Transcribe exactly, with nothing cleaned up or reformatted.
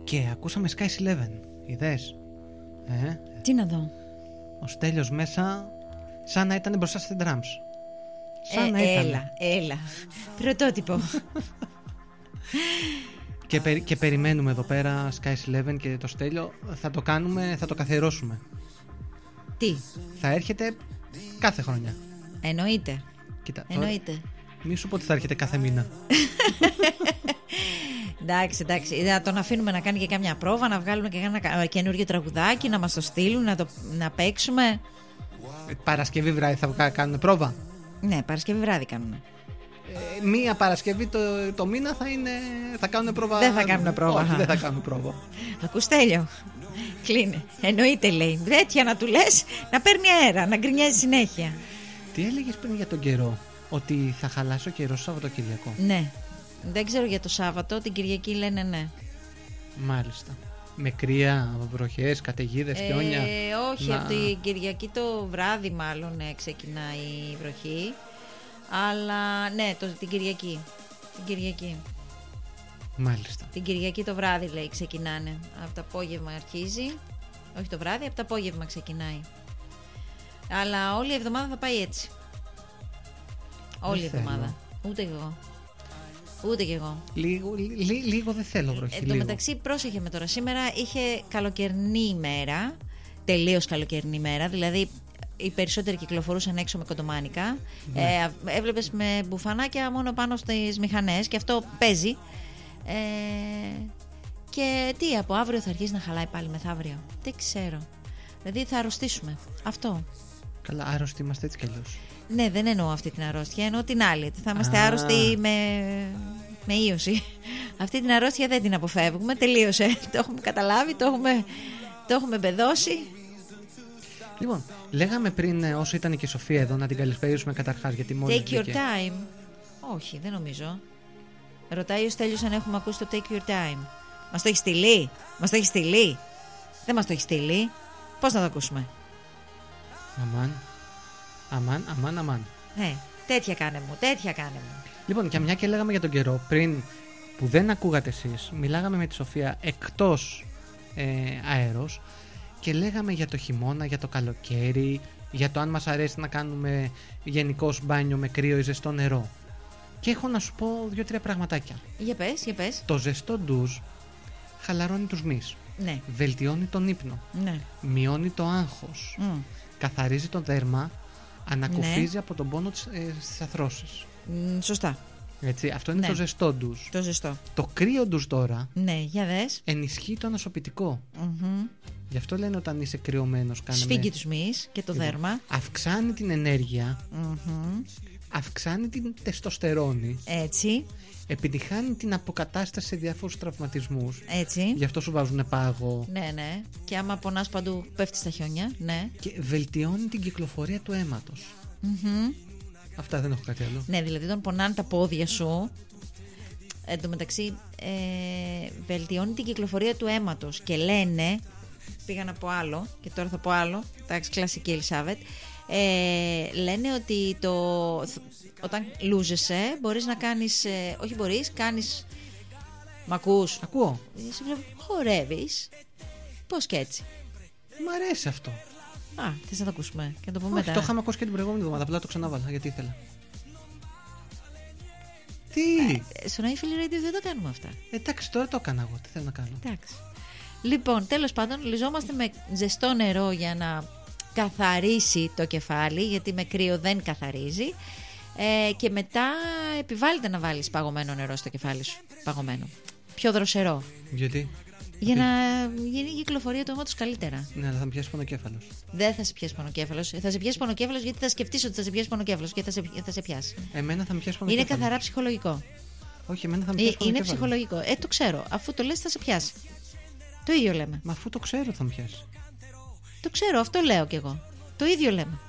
Και ακούσαμε Skies Eleven. Είδες? Ε, Τι να δω. Ο Στέλιος μέσα, σαν να ήταν μπροστά στην drums. Σαν ε, να ήταν. Έλα, έλα. Πρωτότυπο. Και, περι, και περιμένουμε εδώ πέρα Skies Eleven και το Στέλιο. Θα το κάνουμε, θα το καθιερώσουμε. Τι? Θα έρχεται κάθε χρονιά. Εννοείται. Κοίτα, Εννοείται. τώρα, μη σου πω ότι θα έρχεται κάθε μήνα. Εντάξει, εντάξει. Θα τον αφήνουμε να κάνει και κάμια πρόβα, να βγάλουμε και ένα καινούργιο τραγουδάκι, να μας το στείλουν, να, το, να παίξουμε. Παρασκευή βράδυ θα κάνουν πρόβα. Ναι, Παρασκευή βράδυ κάνουμε. Ε, μία Παρασκευή το, το μήνα θα, είναι, θα κάνουν πρόβα. Δεν θα κάνουν πρόβα. Όχι, δεν θα κάνουν πρόβα. Ακούς, Τέλειο. Κλείνε. Εννοείται, λέει. Τέτοια να του λες, να παίρνει αέρα, να γκρινιάζει συνέχεια. Τι έλεγες πριν για τον καιρό? Ότι θα χαλάσει ο καιρός Σαββατοκυριακό. Ναι. Δεν ξέρω για το Σάββατο, την Κυριακή λένε ναι. Μάλιστα. Με κρύα, βροχές, καταιγίδες, ε, χιόνια. Όχι, να... από την Κυριακή το βράδυ μάλλον ναι, ξεκινάει η βροχή. Αλλά ναι, το, την Κυριακή. Την Κυριακή. Μάλιστα. Την Κυριακή το βράδυ λέει ξεκινάνε. Από το απόγευμα αρχίζει. Όχι το βράδυ, από το απόγευμα ξεκινάει. Αλλά όλη η εβδομάδα θα πάει έτσι. Όλη η εβδομάδα. Ούτε κι εγώ. Ούτε κι εγώ. Λίγο, λί, λίγο δεν θέλω βροχή. Εν τω μεταξύ, πρόσεχε με τώρα. Σήμερα είχε καλοκαιρινή ημέρα. Τελείως καλοκαιρινή ημέρα. Δηλαδή, οι περισσότεροι κυκλοφορούσαν έξω με κοντομάνικα. Ναι. Ε, έβλεπες με μπουφανάκια μόνο πάνω στις μηχανές. Και αυτό παίζει. Ε, και τι, από αύριο θα αρχίσει να χαλάει πάλι μεθαύριο? Δεν ξέρω. Δηλαδή θα αρρωστήσουμε. Αυτό. Καλά, άρρωστοι είμαστε έτσι κι αλλιώς. Ναι, δεν εννοώ αυτή την αρρώστια, εννοώ την άλλη. Θα είμαστε Α. άρρωστοι με, με ίωση. Αυτή την αρρώστια δεν την αποφεύγουμε. Τελείωσε. Το έχουμε καταλάβει, το έχουμε, το έχουμε μπεδώσει. Λοιπόν, λέγαμε πριν όσο ήταν και η Σοφία εδώ να την καλησπέρισουμε καταρχάς γιατί μόλις Take your time. Όχι, δεν νομίζω. Ρωτάει ο Στέλιος αν έχουμε ακούσει το Take your time. Μας το έχει στείλει? Μας το έχει στείλει? Δεν μας το έχει στείλει. Πώς να το ακούσουμε? Αμάν. Αμάν, αμάν, αμάν. Ναι, τέτοια κάνε μου, τέτοια κάνε μου. Λοιπόν, και μια και λέγαμε για τον καιρό, πριν που δεν ακούγατε εσείς, μιλάγαμε με τη Σοφία εκτός ε, αέρος και λέγαμε για το χειμώνα, για το καλοκαίρι, για το αν μας αρέσει να κάνουμε γενικώς μπάνιο με κρύο ή ζεστό νερό. Και έχω να σου πω δύο-τρία πραγματάκια. Για πες, για πες. Το ζεστό ντουζ χαλαρώνει τους μυς. Ναι. Βελτιώνει τον ύπνο. Ναι. Μειώνει το άγχος. Mm. Καθαρίζει το δέρμα. Ανακουφίζει Ναι. από τον πόνο της, ε, στις αρθρώσεις. Mm, σωστά. Έτσι, αυτό είναι Ναι. το ζεστό ντουζ. Το ζεστό. Το κρύο ντουζ τώρα Ναι, για δες. ενισχύει το ανασωπητικό. Mm-hmm. Γι' αυτό λένε όταν είσαι κρυωμένος κάνε Σφίγγει με... τους μυς και το Λοιπόν, δέρμα. αυξάνει την ενέργεια. Mm-hmm. Αυξάνει την τεστοστερόνη. Έτσι. Επιτυχάνει την αποκατάσταση σε διάφορους τραυματισμούς. Έτσι. Γι' αυτό σου βάζουν πάγο. Ναι, ναι. Και άμα πονάς παντού πέφτει στα χιόνια. Ναι. Και βελτιώνει την κυκλοφορία του αίματος. Mm-hmm. Αυτά, δεν έχω κάτι άλλο. Ναι, δηλαδή όταν πονάνε τα πόδια σου. Εν τω μεταξύ ε, βελτιώνει την κυκλοφορία του αίματος. Και λένε, πήγα να πω άλλο και τώρα θα πω άλλο. Εντάξει, κλασική Ελισάβετ. Ε, λένε ότι το, όταν λούζεσαι μπορείς να κάνεις, ε, όχι μπορείς, κάνεις. Μ' ακούς? Ακούω. Σε βλέπω, χορεύεις. Πώς και έτσι? Μ' αρέσει αυτό. Α, θες να το ακούσουμε και να το πούμε Όχι, μετά? το είχαμε ακούσει και την προηγούμενη εβδομάδα. Απλά το ξανάβαλα γιατί ήθελα. Τι? Ε, στον iFeel Radio δεν το κάνουμε αυτά. Εντάξει, τώρα το έκανα εγώ. Τι θέλω να κάνω. Εντάξει. Λοιπόν, τέλος πάντων, λιζόμαστε με ζεστό νερό για να καθαρίσει το κεφάλι, γιατί με κρύο δεν καθαρίζει. Ε, και μετά επιβάλλεται να βάλεις παγωμένο νερό στο κεφάλι σου. Παγωμένο. Πιο δροσερό. Γιατί? Για να γίνει η κυκλοφορία του αίματος καλύτερα. Ναι, αλλά θα με πιάσει πονοκέφαλος. Δεν θα σε πιάσει πονοκέφαλος. Θα σε πιάσει πονοκέφαλος γιατί θα σκεφτείς ότι θα σε πιάσει πονοκέφαλος και θα σε, θα σε πιάσει. Εμένα θα με πιάσει πονοκέφαλος. Είναι καθαρά ψυχολογικό. Όχι, εμένα θα με Ε, πιάσει είναι πονοκέφαλος. ψυχολογικό. Ε, το ξέρω. Αφού το λες θα σε πιάσει. Το ίδιο λέμε. Μα αφού το ξέρω θα με πιάσει. Το ξέρω, αυτό λέω κι εγώ. Το ίδιο λέμε.